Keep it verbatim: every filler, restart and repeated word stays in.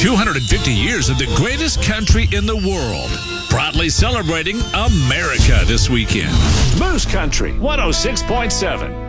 two hundred fifty years of the greatest country in the world. Proudly celebrating America this weekend. Moose Country one oh six point seven.